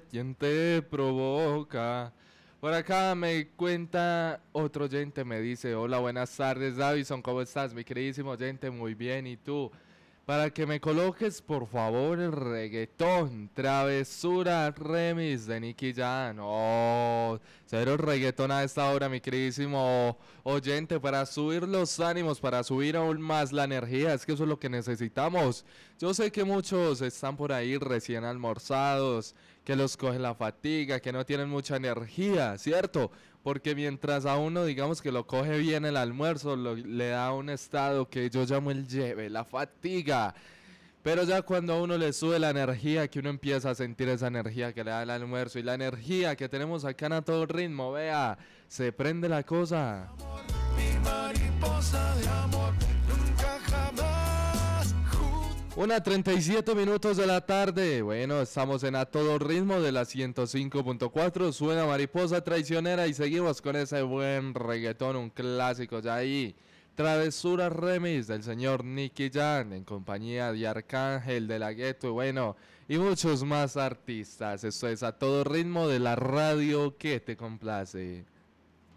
¿Quién te provoca? Por acá me cuenta otro oyente, me dice, hola, buenas tardes, Davison, ¿cómo estás? Mi queridísimo oyente, muy bien, ¿y tú? Para que me coloques, por favor, el reggaetón, Travesura Remix de Nicky Jam. Oh, cero reggaetón a esta hora, mi queridísimo oyente, para subir los ánimos, para subir aún más la energía, es que eso es lo que necesitamos. Yo sé que muchos están por ahí recién almorzados, que los coge la fatiga, que no tienen mucha energía, ¿cierto? Porque mientras a uno, digamos que lo coge bien el almuerzo, le da un estado que yo llamo el lleve, la fatiga. Pero ya cuando a uno le sube la energía, que uno empieza a sentir esa energía que le da el almuerzo y la energía que tenemos acá en A Todo Ritmo, vea, se prende la cosa. Mi mariposa de amor, nunca jamás. 1:37 de la tarde. Bueno, estamos en A Todo Ritmo de la 105.4. Suena Mariposa Traicionera y seguimos con ese buen reggaetón, un clásico ya ahí. Travesura Remix del señor Nicky Jam en compañía de Arcángel, de La Ghetto, bueno, y muchos más artistas. Esto es A Todo Ritmo de la radio que te complace.